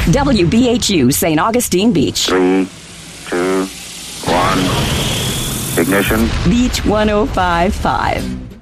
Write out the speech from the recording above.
WBHU St. Augustine Beach. 3, 2, 1. Ignition. Beach 1055.